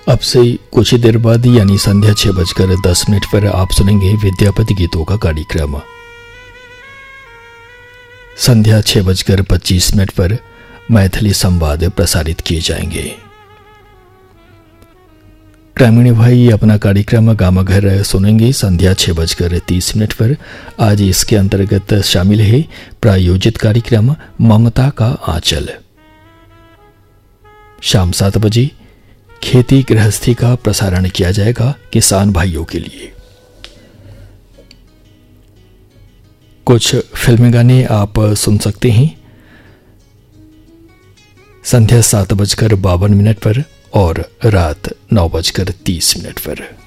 अब से कुछ ही देर बाद यानी संध्या 6:10 पर आप सुनेंगे विद्यापति गीतों का कार्यक्रम। संध्या 6:25 पर मैथिली संवाद प्रसारित किए जाएंगे। ग्रामीण भाई अपना कार्यक्रम गामा घर सुनेंगे संध्या 6:30 पर। आज इसके अंतर्गत शामिल है प्रायोजित कार्यक्रम ममता का आंचल। शाम 7 बजे खेती गृहस्थी का प्रसारण किया जाएगा किसान भाइयों के लिए। कुछ फिल्मी गाने आप सुन सकते हैं संध्या 7:52 पर और रात 9:30 पर।